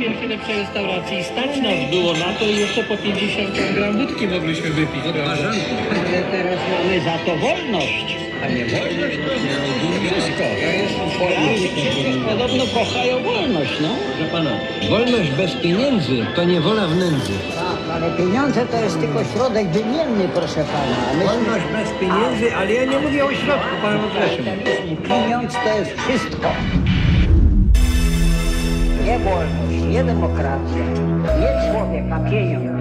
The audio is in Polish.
pierwszej lepszej restauracji i stać nas było na to i jeszcze po 50 gram wódki mogliśmy wypić. Ale teraz mamy za to wolność. A nie wolność to wszystko. Polacy podobno kochają wolność, no. Proszę pana, wolność bez pieniędzy to niewola w nędzy. Tak, ale pieniądze to jest tylko środek wymienny, proszę pana. Wolność bez pieniędzy, ale ja nie mówię o środku, panu proszę. Pieniądz to jest wszystko. Nie wolność, nie demokracja, nie człowiek, a pieniądz.